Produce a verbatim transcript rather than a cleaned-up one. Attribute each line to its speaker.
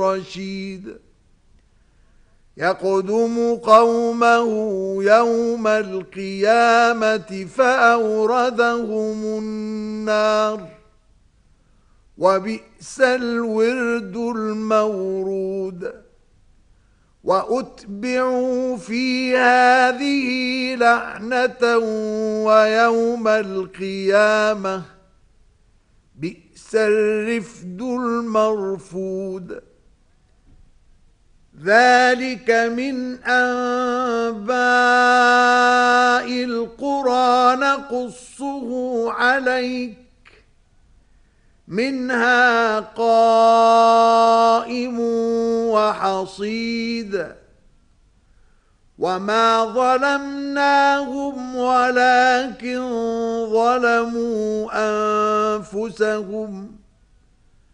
Speaker 1: رشيد يقدم قومه يوم القيامة فأوردهم النار وبئس الورد المورود وأتبعوا في هذه لعنة ويوم القيامة بئس الرفد المرفود ذلك من أنباء القرى نقصه عليك منها قائم وحصيد وما ظلمناهم ولكن ظلموا أنفسهم